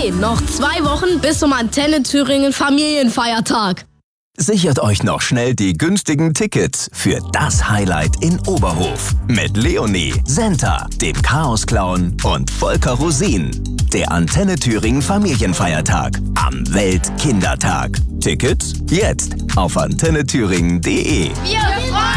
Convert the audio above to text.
Hey, noch 2 Wochen bis zum Antenne Thüringen Familienfeiertag. Sichert euch noch schnell die günstigen Tickets für das Highlight in Oberhof mit Leonie, Senta, dem Chaos-Clown und Volker Rosin. Der Antenne Thüringen Familienfeiertag am Weltkindertag. Tickets jetzt auf antennethüringen.de.